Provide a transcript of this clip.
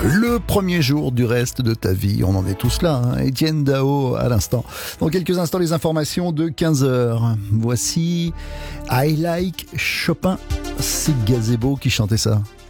Le premier jour du reste de ta vie, on en est tous là, hein. Etienne Dao à l'instant. Dans quelques instants, les informations de 15h. Voici I Like Chopin. C'est Gazebo qui chantait ça.